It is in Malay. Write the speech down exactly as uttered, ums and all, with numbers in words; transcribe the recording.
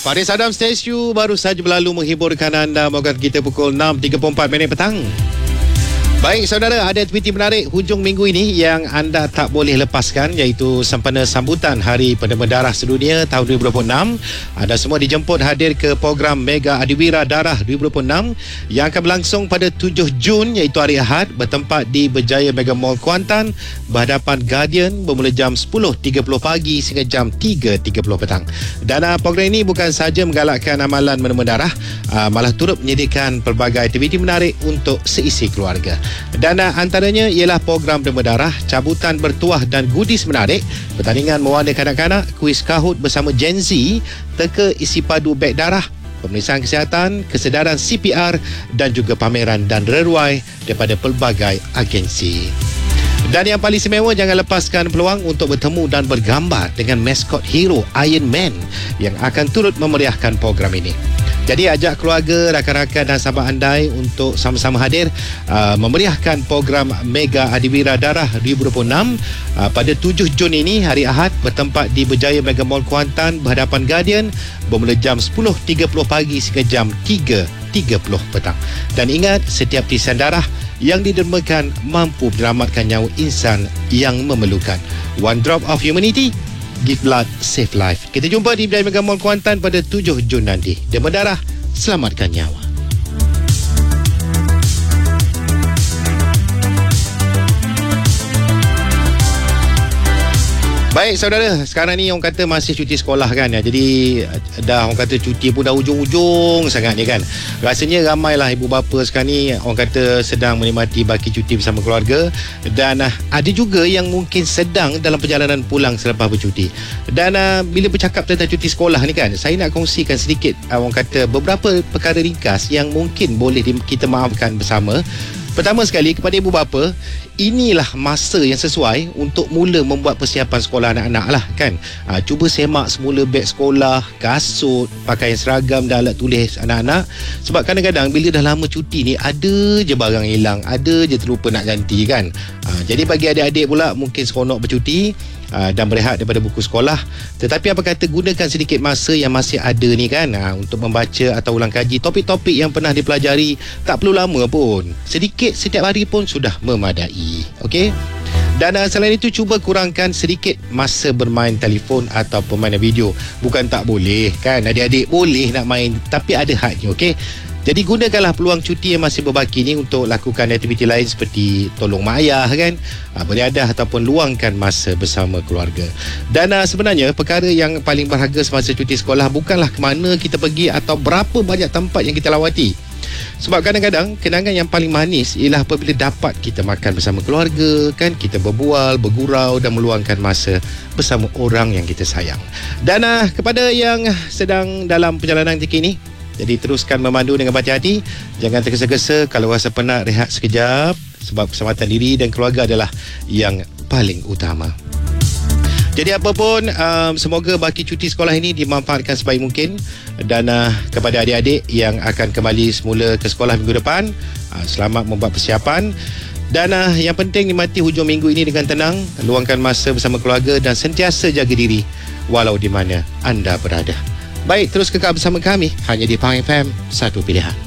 Faris Adam Statue baru saja berlalu menghiburkan anda. Moga kita pukul enam tiga puluh empat minit petang. Baik saudara, ada aktiviti menarik hujung minggu ini yang anda tak boleh lepaskan, iaitu sempena sambutan Hari Pendemar Darah Sedunia tahun dua ribu dua puluh enam. Anda semua dijemput hadir ke program Mega Adiwira Darah dua ribu dua puluh enam yang akan berlangsung pada tujuh Jun, iaitu hari Ahad, bertempat di Berjaya Mega Mall Kuantan berhadapan Guardian bermula jam sepuluh tiga puluh pagi sehingga jam tiga tiga puluh petang. Dan uh, program ini bukan sahaja menggalakkan amalan pendemar darah, uh, malah turut menyediakan pelbagai aktiviti menarik untuk seisi keluarga. Dan uh, antaranya ialah program pendemar darah, cabutan bertuah dan goodies menarik, pertandingan mewarna kanak-kanak, kuis Kahoot bersama Gen Z, teka isi padu beg darah, pemeriksaan kesihatan, kesedaran C P R dan juga pameran dan reruai daripada pelbagai agensi. Dan yang paling istimewa, jangan lepaskan peluang untuk bertemu dan bergambar dengan maskot hero Iron Man yang akan turut memeriahkan program ini. Jadi ajak keluarga, rakan-rakan dan sahabat andai untuk sama-sama hadir uh, memeriahkan program Mega Adiwira Darah dua ribu dua puluh enam uh, pada tujuh Jun ini, hari Ahad, bertempat di Berjaya Mega Mall Kuantan berhadapan Guardian bermula jam sepuluh tiga puluh pagi sehingga jam tiga tiga puluh petang. Dan ingat, setiap titisan darah yang didermakan mampu menyelamatkan nyawa insan yang memerlukan. One drop of humanity, give blood, save life. Kita jumpa di Berjaya Mega Mall Kuantan pada tujuh Jun nanti. Demam darah, selamatkan nyawa. Baik saudara, sekarang ni orang kata masih cuti sekolah kan ya. Jadi dah orang kata cuti pun dah hujung-hujung sangat ni kan. Rasanya ramailah ibu bapa sekarang ni orang kata sedang menikmati baki cuti bersama keluarga. Dan uh, ada juga yang mungkin sedang dalam perjalanan pulang selepas bercuti. Dan uh, bila bercakap tentang cuti sekolah ni kan, saya nak kongsikan sedikit uh, orang kata beberapa perkara ringkas yang mungkin boleh di, kita maafkan bersama. Pertama sekali, kepada ibu bapa, inilah masa yang sesuai untuk mula membuat persiapan sekolah anak-anak lah kan. Ha, cuba semak semula beg sekolah, kasut, pakaian seragam dan alat tulis anak-anak. Sebab kadang-kadang bila dah lama cuti ni, ada je barang hilang, ada je terlupa nak ganti kan. Ha, jadi bagi adik-adik pula mungkin seronok bercuti Uh, dan berehat daripada buku sekolah. Tetapi apa kata, gunakan sedikit masa yang masih ada ni kan, uh, untuk membaca atau ulang kaji topik-topik yang pernah dipelajari. Tak perlu lama pun, sedikit setiap hari pun sudah memadai. Okey. Dan uh, selain itu, cuba kurangkan sedikit masa bermain telefon atau permainan video. Bukan tak boleh kan, adik-adik boleh nak main, tapi ada hadnya. Okey. Jadi gunakanlah peluang cuti yang masih berbaki ni untuk lakukan aktiviti lain seperti tolong mak ayah kan, beriadah ataupun luangkan masa bersama keluarga. Dan uh, sebenarnya perkara yang paling berharga semasa cuti sekolah bukanlah ke mana kita pergi atau berapa banyak tempat yang kita lawati. Sebab kadang-kadang kenangan yang paling manis ialah apabila dapat kita makan bersama keluarga kan, kita berbual, bergurau dan meluangkan masa bersama orang yang kita sayang. Dan uh, kepada yang sedang dalam perjalanan ketika ini, jadi teruskan memandu dengan berhati-hati. Jangan tergesa-gesa. Kalau rasa penat, rehat sekejap. Sebab keselamatan diri dan keluarga adalah yang paling utama. Jadi apapun, um, semoga baki cuti sekolah ini dimanfaatkan sebaik mungkin. Dan uh, kepada adik-adik yang akan kembali semula ke sekolah minggu depan, uh, selamat membuat persiapan. Dan uh, yang penting, nikmati hujung minggu ini dengan tenang. Luangkan masa bersama keluarga dan sentiasa jaga diri walau di mana anda berada. Baik, terus kekal bersama kami hanya di Pang F M, satu pilihan.